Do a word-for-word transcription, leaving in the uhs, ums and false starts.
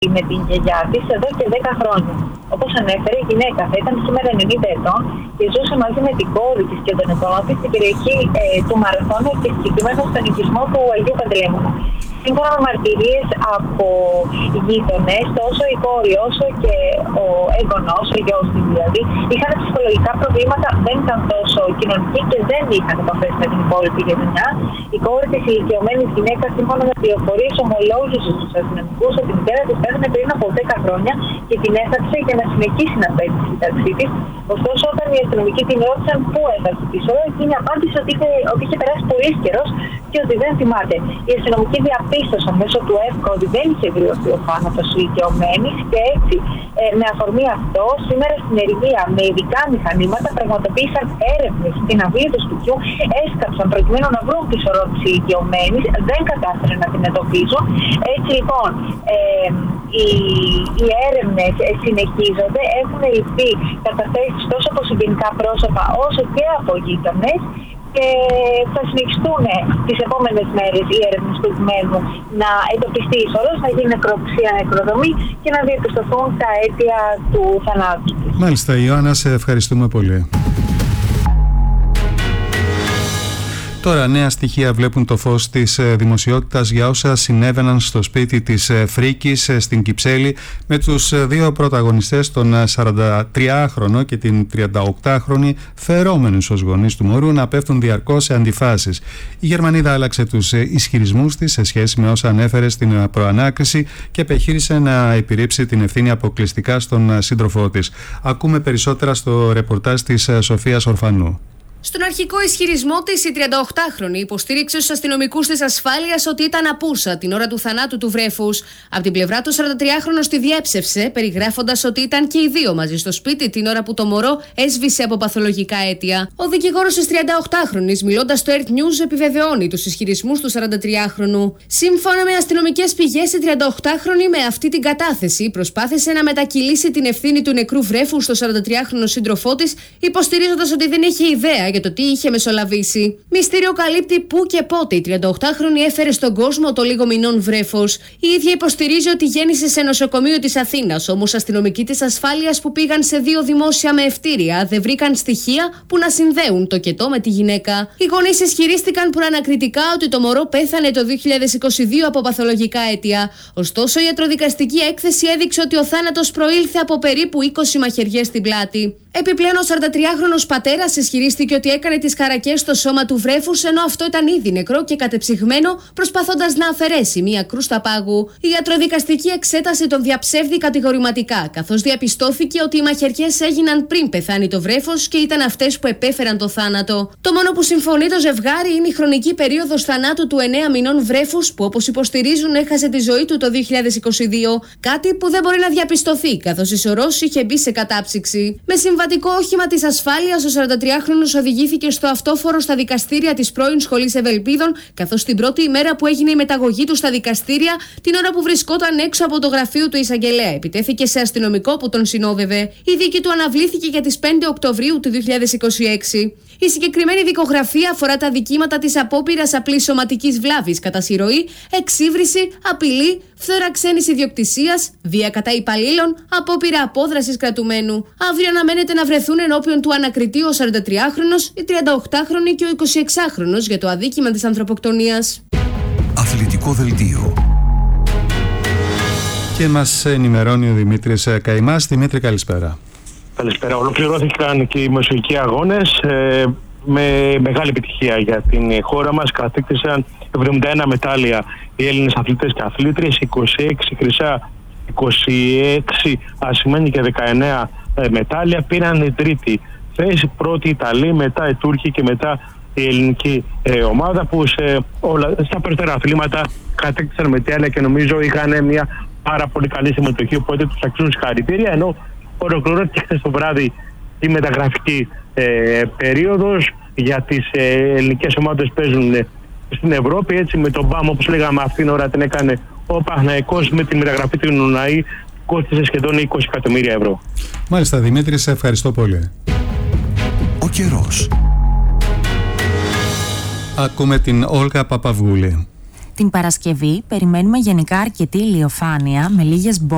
με την γιαγιά της εδώ και δέκα χρόνια. Όπως ανέφερε, η γυναίκα θα ήταν σήμερα ενενήντα ετών και ζούσε μαζί με την κόρη της και τον εγγονό της στην περιοχή ε, του Μαραθώνα και συγκεκριμένα στον οικισμό του Αγίου Παντελεήμονα. Σύμφωνα με μαρτυρίες από γείτονες, τόσο η κόρη όσο και ο έγγονος, ο γιος της δηλαδή, είχαν ψυχολογικά προβλήματα, δεν ήταν τόσο κοινωνικοί και δεν είχαν επαφές με την υπόλοιπη γειτονιά. Η κόρη της ηλικιωμένης γυναίκας, σύμφωνα με πληροφορίες, ομολόγησε στους αστυνομικούς ότι η μητέρα της πέθανε πριν από δέκα χρόνια και την έθαξε για να συνεχίσει να παίζει τη σύνταξή της. Ωστόσο, όταν οι αστυνομικοί την ρώτησαν πού έφτασε τη ώρα, εκείνη απάντησε ότι είχε, ότι είχε περάσει πολύ καιρός και ότι δεν θυμάται. Οι αστυνομικοί διαπίστωσαν μέσω του ΕΦΚΟ ότι δεν είχε δηλωθεί ο θάνατος ηλικιωμένης και έτσι, ε, με αφορμή αυτό, σήμερα στην Ερημία με ειδικά μηχανήματα πραγματοποίησαν έρευνες στην αυλή του σπιτιού, έσκαψαν προκειμένου να βρουν τη σωρό της ηλικιωμένης, δεν κατάφεραν να την εντοπίσουν. Έτσι λοιπόν, ε, οι, οι έρευνες συνεχίζονται, έχουν ληφθεί καταθέσεις τόσο από συγγενικά πρόσωπα όσο και από γείτονες και θα συνεχιστούν τις επόμενες μέρες οι έρευνες προκειμένου να εντοπιστεί η σωρός, να γίνει νεκροψία, νεκροδομή και να διαπιστωθούν τα αίτια του θανάτου. Μάλιστα, Ιωάννα, σε ευχαριστούμε πολύ. Τώρα νέα στοιχεία βλέπουν το φως της δημοσιότητας για όσα συνέβαιναν στο σπίτι της Φρίκης στην Κυψέλη με τους δύο πρωταγωνιστές, τον σαραντατριάχρονο και την τριανταοκτάχρονη, φερόμενους ως γονείς του μωρού να πέφτουν διαρκώς σε αντιφάσεις. Η Γερμανίδα άλλαξε τους ισχυρισμούς της σε σχέση με όσα ανέφερε στην προανάκριση και επιχείρησε να επιρρύψει την ευθύνη αποκλειστικά στον σύντροφό της. Ακούμε περισσότερα στο ρεπορτάζ της Σοφίας Ορφανού. Στον αρχικό ισχυρισμό της, η τριανταοκτάχρονη υποστήριξε στους αστυνομικούς της ασφάλειας ότι ήταν απούσα την ώρα του θανάτου του βρέφους. Από την πλευρά του, σαραντατριάχρονος τη διέψευσε, περιγράφοντας ότι ήταν και οι δύο μαζί στο σπίτι την ώρα που το μωρό έσβησε από παθολογικά αίτια. Ο δικηγόρος της τριανταοκτάχρονης, μιλώντας στο Earth News, επιβεβαιώνει τους ισχυρισμούς του σαραντατριάχρονου. Σύμφωνα με αστυνομικές πηγές, η τριανταοκτάχρονη με αυτή την κατάθεση προσπάθησε να μετακυλήσει την ευθύνη του νεκρού βρέφου στο σαραντατριάχρονο σύντροφό της, υποστηρίζοντας ότι δεν είχε ιδέα για το τι είχε μεσολαβήσει. Μυστήριο καλύπτει πού και πότε η τριανταοκτάχρονη έφερε στον κόσμο το λίγο μηνών βρέφος. Η ίδια υποστηρίζει ότι γέννησε σε νοσοκομείο της Αθήνας, όμως αστυνομικοί της ασφάλειας που πήγαν σε δύο δημόσια με ευτήρια δεν βρήκαν στοιχεία που να συνδέουν το κετό με τη γυναίκα. Οι γονείς ισχυρίστηκαν προανακριτικά ότι το μωρό πέθανε το δύο χιλιάδες είκοσι δύο από παθολογικά αίτια. Ωστόσο, η ιατροδικαστική έκθεση έδειξε ότι ο θάνατος προήλθε από περίπου είκοσι μαχαιριές στην πλάτη. Επιπλέον, ο σαραντατριάχρονος πατέρας ισχυρίστηκε ότι έκανε τις χαρακές στο σώμα του βρέφους ενώ αυτό ήταν ήδη νεκρό και κατεψυγμένο, προσπαθώντας να αφαιρέσει μία κρούστα πάγου. Η ιατροδικαστική εξέταση τον διαψεύδει κατηγορηματικά, καθώς διαπιστώθηκε ότι οι μαχαιριές έγιναν πριν πεθάνει το βρέφος και ήταν αυτές που επέφεραν το θάνατο. Το μόνο που συμφωνεί το ζευγάρι είναι η χρονική περίοδος θανάτου του εννέα μηνών βρέφους, που όπως υποστηρίζουν έχασε τη ζωή του το δύο χιλιάδες είκοσι δύο, κάτι που δεν μπορεί να διαπιστωθεί, καθώς η σωρός είχε μπει σε κατάψυξη. Με συμβατικό όχημα της ασφάλειας, ο σαραντατριάχρονος οδηγήθηκε στο αυτόφορο στα δικαστήρια της πρώην Σχολής Ευελπίδων, καθώς την πρώτη ημέρα που έγινε η μεταγωγή του στα δικαστήρια, την ώρα που βρισκόταν έξω από το γραφείο του εισαγγελέα, επιτέθηκε σε αστυνομικό που τον συνόδευε. Η δίκη του αναβλήθηκε για τις πέντε Οκτωβρίου του δύο χιλιάδες είκοσι έξι. Η συγκεκριμένη δικογραφία αφορά τα δικήματα της απόπειρας απλής σωματικής βλάβης κατά συρροή, εξύβριση, απειλή, φθορά ξένης ιδιοκτησίας, βία κατά υπαλλήλων, απόπειρα απόδρασης κρατουμένου. Αύριο αναμένεται να βρεθούν ενώπιον του ανακριτή ο σαραντατριάχρονος, η τριανταοκτάχρονη και ο εικοσιεξάχρονος για το αδίκημα της ανθρωποκτονίας. Αθλητικό δελτίο. Και μας ενημερώνει ο Δημήτρης Καημάς. Δημήτρη, καλησπέρα. Καλησπέρα. Ολοκληρώθηκαν και οι μεσογειακοί αγώνες ε, με μεγάλη επιτυχία για την χώρα μας. Κατέκτησαν εβδομήντα ένα μετάλλια οι Έλληνες αθλητές και αθλήτριες, είκοσι έξι χρυσά, είκοσι έξι ασημένια και δεκαεννέα ε, μετάλλια. Πήραν η τρίτη θέση, πρώτη Ιταλοί, μετά οι Τούρκοι και μετά η ελληνική ε, ομάδα, που σε όλα, στα περισσότερα αθλήματα κατέκτησαν μετάλλια και νομίζω είχαν μια πάρα πολύ καλή συμμετοχή, οπότε τους αξίζουν συγχαρητήρια. Ενώ ολοκληρώθηκε χθες το βράδυ η μεταγραφική ε, περίοδος για τις ε, ελληνικές ομάδες που παίζουν ε, στην Ευρώπη. Έτσι, με τον ΠΑΜ, όπως λέγαμε, αυτήν την ώρα την έκανε ο Παναθηναϊκός με τη μεταγραφή του Νουναή, κόστισε σχεδόν είκοσι εκατομμύρια ευρώ. Μάλιστα, Δημήτρη, σε ευχαριστώ πολύ. Ο καιρός. Ακούμε την Όλγα Παπαβούλη. Την Παρασκευή περιμένουμε γενικά αρκετή ηλιοφάνεια με λίγες μπόρες.